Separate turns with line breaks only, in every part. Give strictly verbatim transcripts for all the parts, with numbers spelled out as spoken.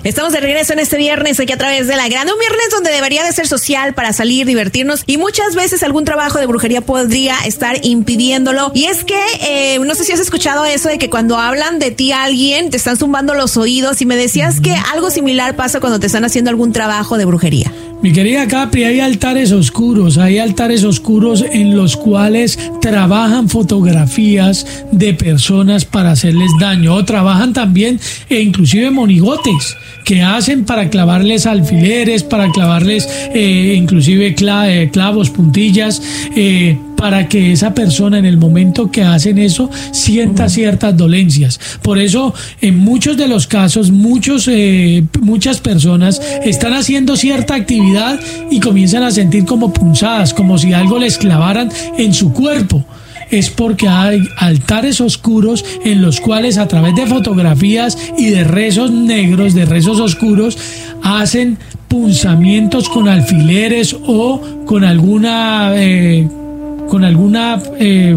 Estamos de regreso en este viernes aquí a través de La Grande, un viernes donde debería de ser social para salir, divertirnos, y muchas veces algún trabajo de brujería podría estar impidiéndolo. Y es que, eh, no sé si has escuchado eso de que cuando hablan de ti a alguien te están zumbando los oídos, y me decías que algo similar pasa cuando te están haciendo algún trabajo de brujería.
Mi querida Capri, hay altares oscuros, hay altares oscuros en los cuales trabajan fotografías de personas para hacerles daño, o trabajan también e inclusive monigotes que hacen para clavarles alfileres, para clavarles eh, inclusive cla- eh, clavos, puntillas, eh, para que esa persona en el momento que hacen eso sienta ciertas dolencias. Por eso en muchos de los casos muchos eh, muchas personas están haciendo cierta actividad y comienzan a sentir como punzadas, como si algo les clavaran en su cuerpo. Es porque hay altares oscuros en los cuales a través de fotografías y de rezos negros, de rezos oscuros, hacen punzamientos con alfileres o con alguna eh, con alguna eh,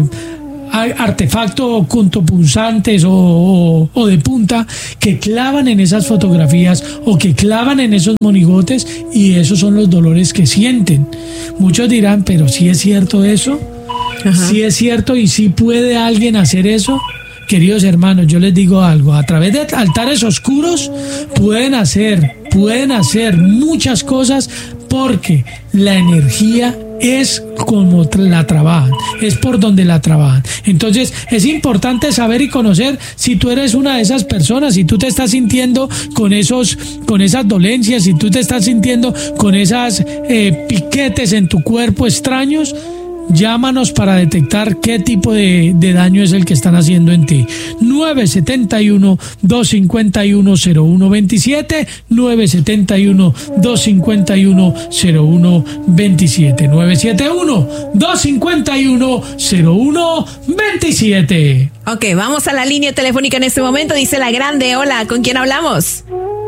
artefacto punzopunzantes o, o, o de punta que clavan en esas fotografías o que clavan en esos monigotes, y esos son los dolores que sienten. Muchos dirán, pero ¿sí es cierto eso? Ajá. ¿Sí es cierto y sí puede alguien hacer eso? Queridos hermanos, yo les digo algo, a través de altares oscuros pueden hacer, pueden hacer muchas cosas, porque la energía es como la trabajan, es por donde la trabajan. Entonces es importante saber y conocer si tú eres una de esas personas, si tú te estás sintiendo con esos, con esas dolencias, si tú te estás sintiendo con esas eh, piquetes en tu cuerpo extraños. Llámanos para detectar qué tipo de, de daño es el que están haciendo en ti. nueve siete uno, dos cinco uno, cero uno dos siete, nueve siete uno, dos cinco uno, cero uno dos siete, nueve siete uno, dos cinco uno, cero uno dos siete.
Ok, vamos a la línea telefónica en este momento. Dice La Grande, hola, ¿con quién hablamos?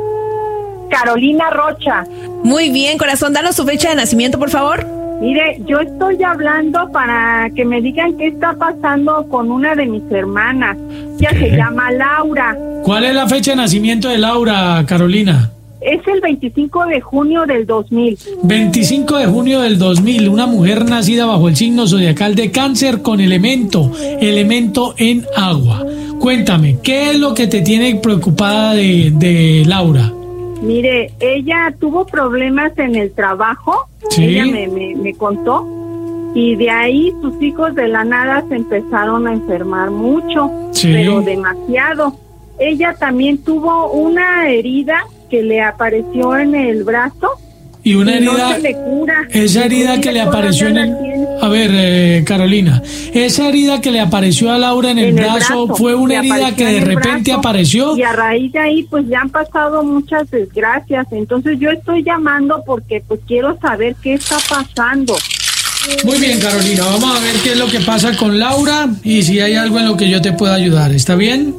Carolina Rocha.
Muy bien, corazón, danos su fecha de nacimiento, por favor.
Mire, yo estoy hablando para que me digan qué está pasando con una de mis hermanas. Ella se llama Laura.
¿Cuál es la fecha de nacimiento de Laura, Carolina?
Es el veinticinco de junio del dos mil.
veinticinco de junio del dos mil, una mujer nacida bajo el signo zodiacal de Cáncer con elemento, elemento en agua. Cuéntame, ¿qué es lo que te tiene preocupada de, de Laura?
Mire, ella tuvo problemas en el trabajo, ¿sí? Ella me, me, me contó, y de ahí sus hijos de la nada se empezaron a enfermar mucho, ¿sí? Pero demasiado. Ella también tuvo una herida que le apareció en el brazo.
Y una
y
herida,
no se le cura.
Esa herida que le apareció en el... A ver, eh, Carolina, esa herida que le apareció a Laura en el, en el brazo, brazo, ¿fue una herida que de repente brazo, apareció?
Y a raíz de ahí, pues ya han pasado muchas desgracias. Entonces yo estoy llamando porque pues quiero saber qué está pasando.
Muy bien, Carolina, vamos a ver qué es lo que pasa con Laura y si hay algo en lo que yo te pueda ayudar. ¿Está bien?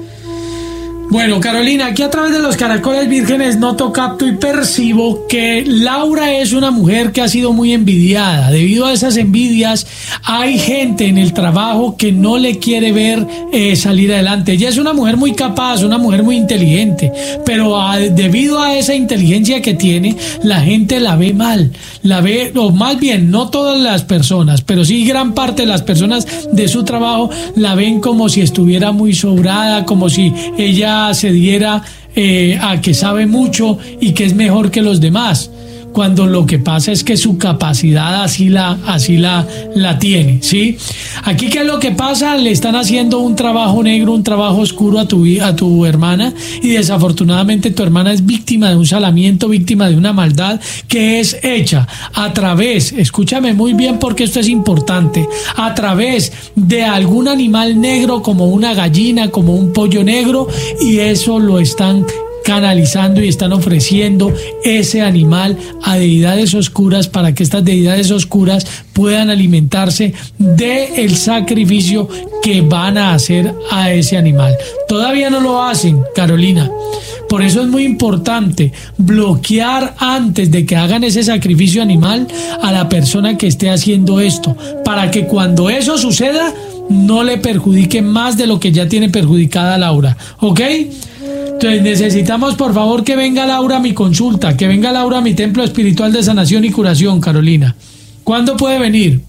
Bueno, Carolina, aquí a través de los Caracoles Vírgenes noto, capto y percibo que Laura es una mujer que ha sido muy envidiada. Debido a esas envidias, hay gente en el trabajo que no le quiere ver eh, salir adelante. Ella es una mujer muy capaz, una mujer muy inteligente, pero a, debido a esa inteligencia que tiene, la gente la ve mal. La ve, o más bien, no todas las personas, pero sí gran parte de las personas de su trabajo la ven como si estuviera muy sobrada, como si ella se diera eh, a que sabe mucho y que es mejor que los demás, cuando lo que pasa es que su capacidad así la así la la tiene, ¿sí? Aquí, ¿qué es lo que pasa? Le están haciendo un trabajo negro, un trabajo oscuro a tu a tu hermana, y desafortunadamente tu hermana es víctima de un salamiento, víctima de una maldad que es hecha a través, escúchame muy bien porque esto es importante, a través de algún animal negro, como una gallina, como un pollo negro, y eso lo están canalizando y están ofreciendo ese animal a deidades oscuras para que estas deidades oscuras puedan alimentarse del sacrificio que van a hacer a ese animal. Todavía no lo hacen, Carolina. Por eso es muy importante bloquear antes de que hagan ese sacrificio animal a la persona que esté haciendo esto, para que cuando eso suceda no le perjudique más de lo que ya tiene perjudicada a Laura, ¿ok? Entonces necesitamos, por favor, que venga Laura a mi consulta, que venga Laura a mi templo espiritual de sanación y curación, Carolina. ¿Cuándo puede venir?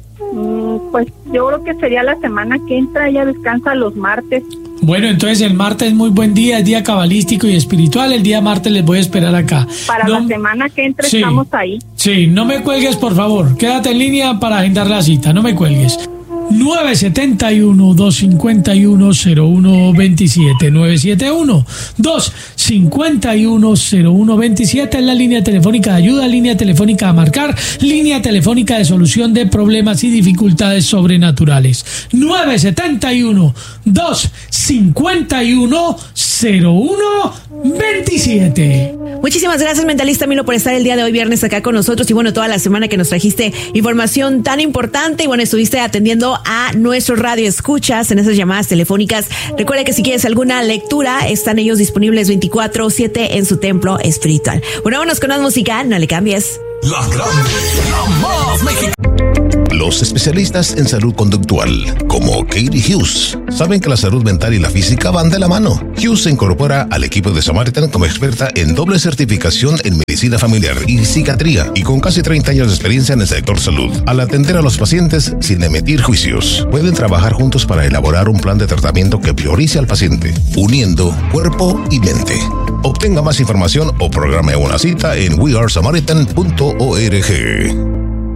Mm, pues yo creo que sería la semana que entra. Ella descansa los martes.
Bueno, entonces el martes es muy buen día, es día cabalístico y espiritual. El día martes les voy a esperar acá.
Para no, la semana que entra sí, estamos ahí.
Sí, no me cuelgues, por favor. Quédate en línea para agendar la cita, no me cuelgues. nueve siete uno, dos cinco uno, cero uno dos siete, nueve siete uno, dos cinco uno, cero uno dos siete es la línea telefónica de ayuda, línea telefónica a marcar, línea telefónica de solución de problemas y dificultades sobrenaturales. nueve siete uno, dos cinco uno, cero uno dos siete.
Muchísimas gracias, mentalista Milo, por estar el día de hoy viernes acá con nosotros y bueno, toda la semana que nos trajiste información tan importante y bueno, estuviste atendiendo a nuestro radio escuchas en esas llamadas telefónicas. Recuerda que si quieres alguna lectura, están ellos disponibles veinticuatro siete en su templo espiritual. Bueno, vámonos con más música, no le cambies.
La grande, la más mexicana. Los especialistas en salud conductual, como Katie Hughes, saben que la salud mental y la física van de la mano. Hughes se incorpora al equipo de Samaritan como experta en doble certificación en medicina familiar y psiquiatría y con casi treinta años de experiencia en el sector salud. Al atender a los pacientes sin emitir juicios, pueden trabajar juntos para elaborar un plan de tratamiento que priorice al paciente, uniendo cuerpo y mente. Obtenga más información o programe una cita en we are samaritan punto org.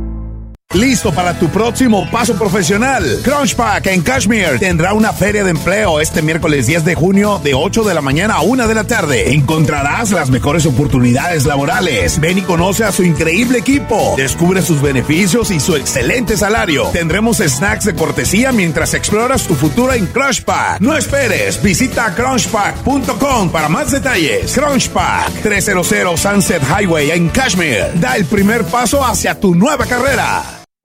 Listo para tu próximo paso profesional. Crunchpack en Kashmir tendrá una feria de empleo este miércoles diez de junio de ocho de la mañana a una de la tarde. Encontrarás las mejores oportunidades laborales. Ven y conoce a su increíble equipo. Descubre sus beneficios y su excelente salario. Tendremos snacks de cortesía mientras exploras tu futuro en Crunchpack. No esperes. Visita crunchpack punto com para más detalles. Crunchpack, trescientos Sunset Highway en Kashmir. Da el primer paso hacia tu nueva carrera.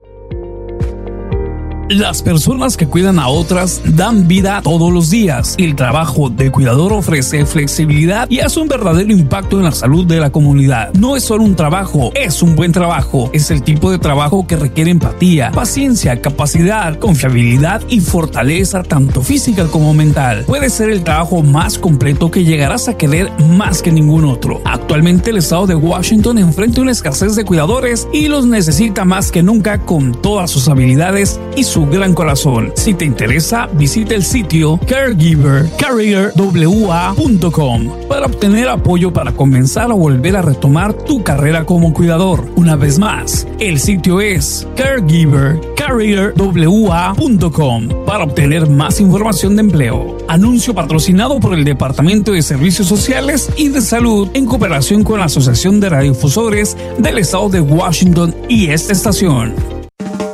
Las personas que cuidan a otras dan vida todos los días. El trabajo de cuidador ofrece flexibilidad y hace un verdadero impacto en la salud de la comunidad. No es solo un trabajo, es un buen trabajo. Es el tipo de trabajo que requiere empatía, paciencia, capacidad, confiabilidad y fortaleza tanto física como mental. Puede ser el trabajo más completo que llegarás a querer más que ningún otro. Actualmente el estado de Washington enfrenta una escasez de cuidadores y los necesita más que nunca con todas sus habilidades y su su gran corazón. Si te interesa, visita el sitio caregiver career w a punto com para obtener apoyo para comenzar a volver a retomar tu carrera como cuidador. Una vez más, el sitio es caregiver career w a punto com para obtener más información de empleo. Anuncio patrocinado por el Departamento de Servicios Sociales y de Salud en cooperación con la Asociación de Radiodifusores del Estado de Washington y esta estación.